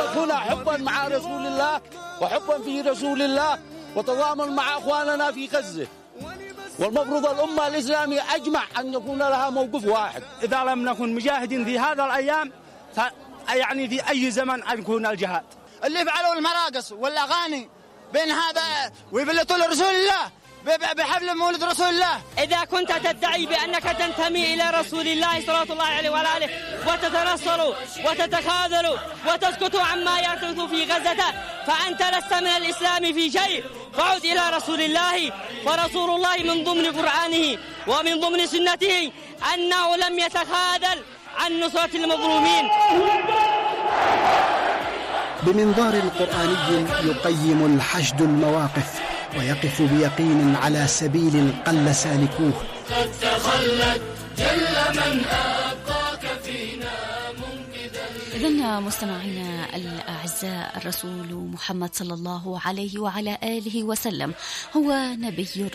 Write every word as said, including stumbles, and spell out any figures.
هنا حبا مع رسول الله وحبا في رسول الله وتضامن مع أخواننا في غزة، والمفروض الأمة الإسلامية أجمع أن يكون لها موقف واحد. إذا لم نكن مجاهدين في هذا الأيام يعني في أي زمن أن يكون الجهاد. اللي فعلوا المراقص والأغاني بين هذا ويبلطوا لرسول الله بحفل مولد رسول الله. إذا كنت تدعي بأنك تنتمي إلى رسول الله صلى الله عليه وآله وتتنصروا وتتخاذلوا وتسكتوا عما يحدث في غزة فأنت لست من الإسلام في شيء. فعد إلى رسول الله، فرسول الله من ضمن قرآنه ومن ضمن سنته أنه لم يتخاذل عن نصرة المظلومين. بمنظار قرآني يقيم الحشد المواقف ويقف بيقين على سبيل قل سالكوه. قد تخلت جل من أبقاك فينا منقذا. إذن مستمعينا الأعزاء، الرسول محمد صلى الله عليه وعلى آله وسلم هو نبي